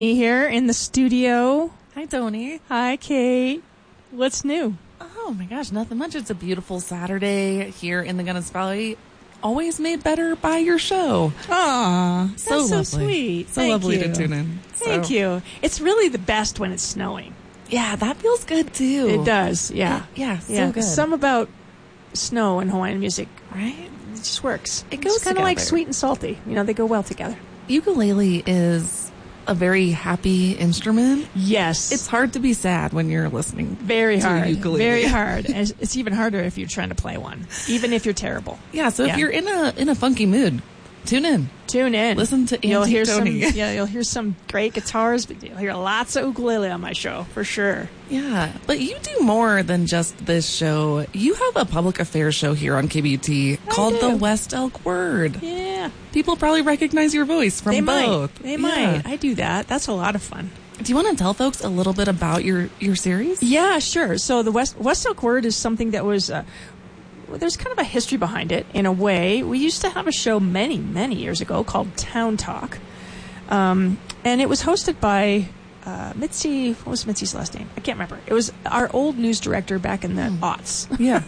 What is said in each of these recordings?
Here in the studio. Hi, Tony. Hi, Kate. What's new? Oh my gosh, nothing much. It's a beautiful Saturday here in the Gunness Valley. Always made better by your show. Aw, that's so lovely. Sweet. So lovely to tune in. Thank you. It's really the best when it's snowing. Yeah, that feels good too. It does, yeah. So good. Some about snow and Hawaiian music, right? It just works. It goes kind of like sweet and salty. You know, they go well together. Ukulele is a very happy instrument. Yes. It's hard to be sad when you're listening. Very hard. Ukulele. Very hard. And it's even harder if you're trying to play one, even if you're terrible. Yeah, so if you're in a funky mood, tune in. Listen to Auntie Tony. You'll hear some great guitars, but you'll hear lots of ukulele on my show, for sure. Yeah, but you do more than just this show. You have a public affairs show here on KBUT called The West Elk Word. Yeah. People probably recognize your voice from both. They might. I do that. That's a lot of fun. Do you want to tell folks a little bit about your series? Yeah, sure. So the West Elk Word is something that was... there's kind of a history behind it, in a way. We used to have a show many, many years ago called Town Talk. And it was hosted by Mitzi. What was Mitzi's last name? I can't remember. It was our old news director back in the aughts. Yeah.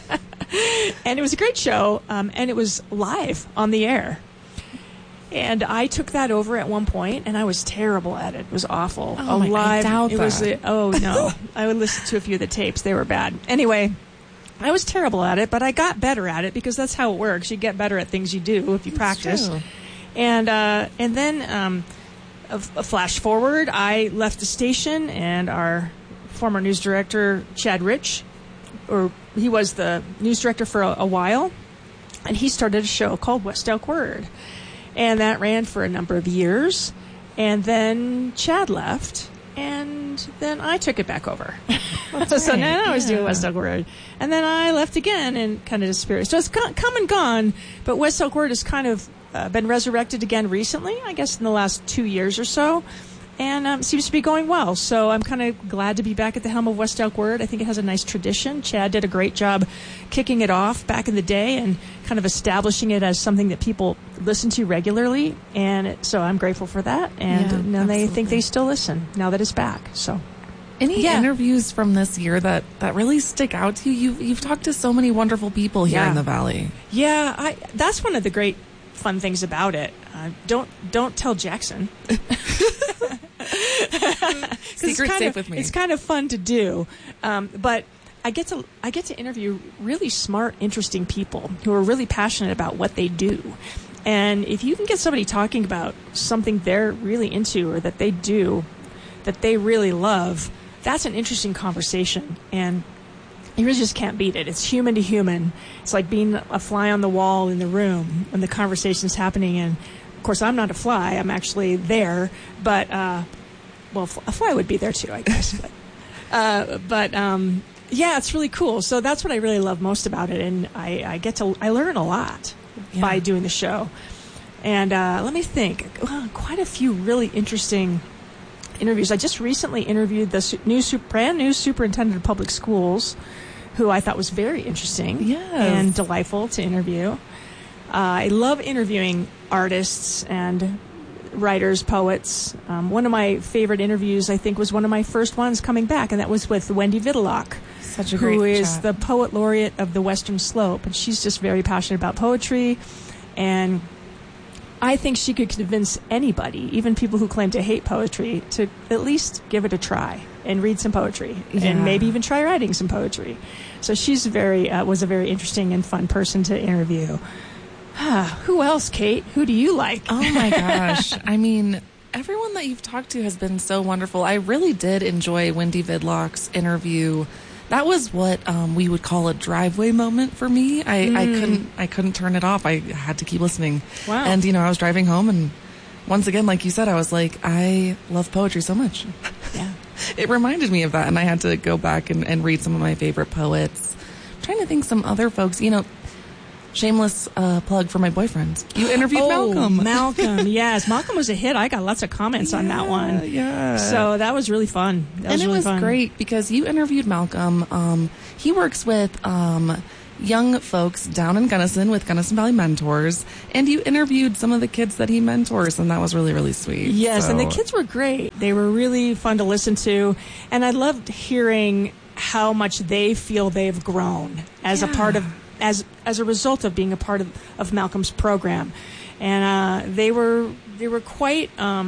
And it was a great show, and it was live on the air. And I took that over at one point, and I was terrible at it. It was awful. Oh, I doubt that. Oh, no. I would listen to a few of the tapes. They were bad. Anyway... I was terrible at it, but I got better at it because that's how it works. You get better at things you do if you practice. True. And then a flash forward, I left the station, and our former news director, Chad Rich, he was the news director for a while, and he started a show called West Elk Word. And that ran for a number of years. And then Chad left, and then I took it back over. So now I was doing West Elk Word. And then I left again and kind of disappeared. So it's come and gone, but West Elk Word has kind of been resurrected again recently, I guess in the last 2 years or so, and seems to be going well. So I'm kind of glad to be back at the helm of West Elk Word. I think it has a nice tradition. Chad did a great job kicking it off back in the day and kind of establishing it as something that people listen to regularly. And so I'm grateful for that. And now they think they still listen now that it's back. So... Any interviews from this year that really stick out to you? You've talked to so many wonderful people here in the Valley. Yeah, that's one of the great fun things about it. Don't tell Jackson. Secret safe with me. It's kind of fun to do, but I get to interview really smart, interesting people who are really passionate about what they do. And if you can get somebody talking about something they're really into or that they do, that they really love, that's an interesting conversation, and you really just can't beat it. It's human to human. It's like being a fly on the wall in the room when the conversation's happening. And, of course, I'm not a fly. I'm actually there. But, a fly would be there, too, I guess. Yeah, it's really cool. So that's what I really love most about it. And I learn a lot by doing the show. And let me think. Quite a few really interesting interviews. I just recently interviewed the brand new superintendent of public schools, who I thought was very interesting and delightful to interview. I love interviewing artists and writers, poets. One of my favorite interviews, I think, was one of my first ones coming back, and that was with Wendy Vidalock, who is the poet laureate of the Western Slope, and she's just very passionate about poetry, and I think she could convince anybody, even people who claim to hate poetry, to at least give it a try and read some poetry and maybe even try writing some poetry. So she's was a very interesting and fun person to interview. Who else, Kate? Who do you like? Oh, my gosh. I mean, everyone that you've talked to has been so wonderful. I really did enjoy Wendy Vidlock's interview. That was what we would call a driveway moment for me. I couldn't turn it off. I had to keep listening. Wow. And, I was driving home, and once again, like you said, I was like, I love poetry so much. Yeah. It reminded me of that, and I had to go back and read some of my favorite poets. I'm trying to think some other folks. Shameless plug for my boyfriend. You interviewed Malcolm. Malcolm, yes. Malcolm was a hit. I got lots of comments on that one. Yeah. So that was really fun. It was great because you interviewed Malcolm. He works with young folks down in Gunnison with Gunnison Valley Mentors, and you interviewed some of the kids that he mentors, and that was really, really sweet. Yes, and the kids were great. They were really fun to listen to, and I loved hearing how much they feel they've grown as a part of, as a result of being a part of Malcolm's program. And they were quite,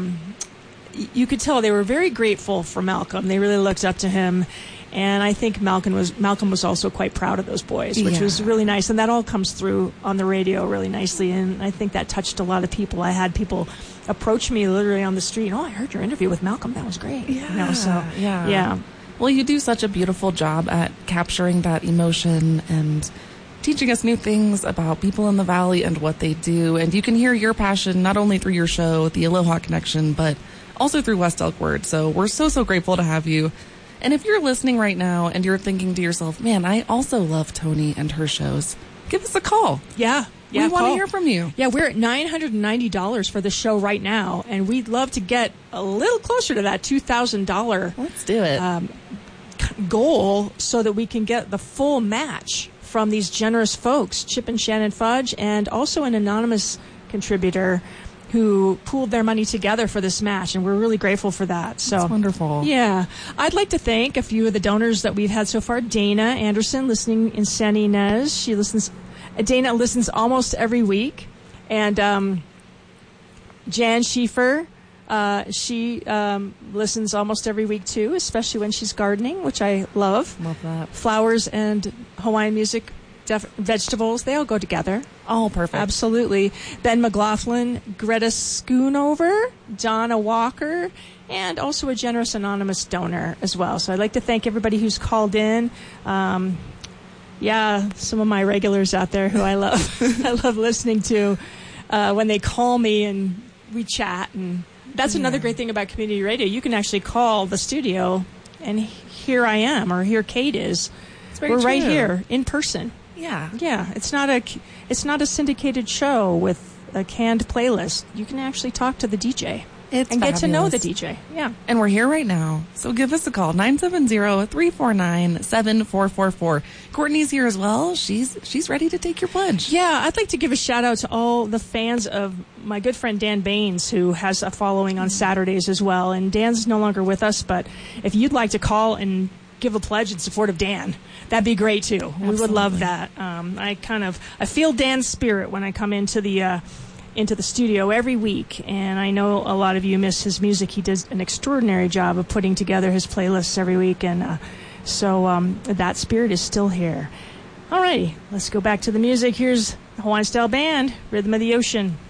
you could tell they were very grateful for Malcolm. They really looked up to him. And I think Malcolm was also quite proud of those boys, which was really nice. And that all comes through on the radio really nicely. And I think that touched a lot of people. I had people approach me literally on the street. Oh, I heard your interview with Malcolm. That was great. Yeah. Well, you do such a beautiful job at capturing that emotion and teaching us new things about people in the Valley and what they do. And you can hear your passion not only through your show, The Aloha Connection, but also through West Elk Word. So we're so grateful to have you. And if you're listening right now and you're thinking to yourself, man, I also love Tony and her shows, give us a call. Yeah, we want to hear from you. Yeah, we're at $990 for the show right now, and we'd love to get a little closer to that $2,000. Let's do it. Goal so that we can get the full match from these generous folks, Chip and Shannon Fudge, and also an anonymous contributor who pooled their money together for this match, and we're really grateful for that. So that's wonderful. Yeah. I'd like to thank a few of the donors that we've had so far. Dana Anderson, listening in San Ynez. Dana listens almost every week. And Jan Schieffer, she listens almost every week, too, especially when she's gardening, which I love. Love that. Flowers and Hawaiian music. Vegetables, they all go together. Oh, perfect. Absolutely. Ben McLaughlin, Greta Schoonover, Donna Walker, and also a generous anonymous donor as well. So I'd like to thank everybody who's called in. Some of my regulars out there who I love. I love listening to when they call me and we chat. And that's another great thing about community radio. You can actually call the studio and here I am, or here Kate is. We're right here in person. Yeah. It's not a syndicated show with a canned playlist. You can actually talk to the DJ and get to know the DJ. Yeah. And we're here right now. So give us a call, 970-349-7444. Courtney's here as well. She's ready to take your pledge. Yeah, I'd like to give a shout out to all the fans of my good friend Dan Baines, who has a following on Saturdays as well. And Dan's no longer with us, but if you'd like to call and give a pledge in support of Dan, that'd be great too. Absolutely. We would love that. I feel Dan's spirit when I come into the studio every week, and I know a lot of you miss his music. He does an extraordinary job of putting together his playlists every week, and so that spirit is still here. Alrighty, let's go back to the music. Here's the Hawaiian Style Band, Rhythm of the Ocean.